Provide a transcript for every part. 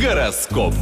Гороскоп.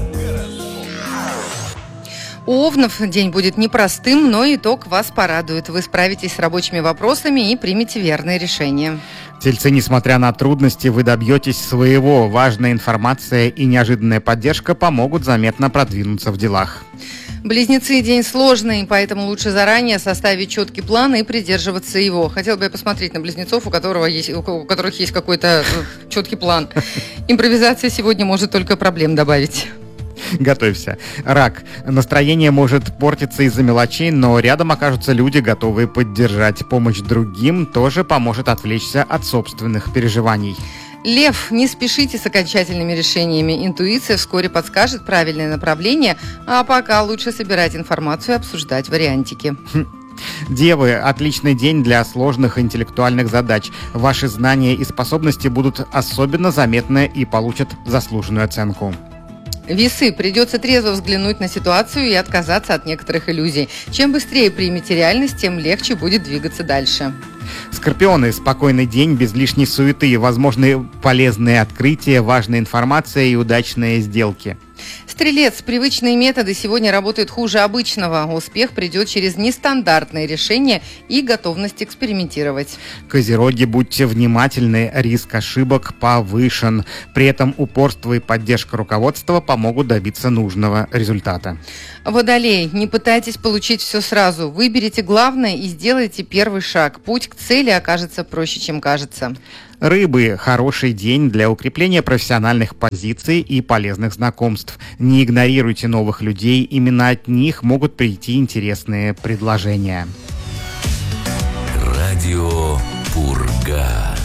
У овнов день будет непростым, но итог вас порадует. Вы справитесь с рабочими вопросами и примете верные решения. Тельцы, несмотря на трудности, вы добьетесь своего. Важная информация и неожиданная поддержка помогут заметно продвинуться в делах. Близнецы, день сложный, поэтому лучше заранее составить четкий план и придерживаться его. Хотел бы я посмотреть на близнецов, у которых есть какой-то четкий план. Импровизация сегодня может только проблем добавить. Готовься. Рак. Настроение может портиться из-за мелочей, но рядом окажутся люди, готовые поддержать. Помощь другим тоже поможет отвлечься от собственных переживаний. Лев, не спешите с окончательными решениями. Интуиция вскоре подскажет правильное направление, а пока лучше собирать информацию и обсуждать вариантики. Девы, отличный день для сложных интеллектуальных задач. Ваши знания и способности будут особенно заметны и получат заслуженную оценку. Весы, придется трезво взглянуть на ситуацию и отказаться от некоторых иллюзий. Чем быстрее примете реальность, тем легче будет двигаться дальше. Скорпионы, спокойный день, без лишней суеты, возможны полезные открытия, важная информация и удачные сделки. Стрелец, привычные методы сегодня работают хуже обычного. Успех придет через нестандартные решения и готовность экспериментировать. Козероги, будьте внимательны, риск ошибок повышен. При этом упорство и поддержка руководства помогут добиться нужного результата. Водолей, не пытайтесь получить все сразу. Выберите главное и сделайте первый шаг. Путь к цели окажется проще, чем кажется. Рыбы, хороший день для укрепления профессиональных позиций и полезных знакомств. Не игнорируйте новых людей, именно от них могут прийти интересные предложения. Радио Пурга.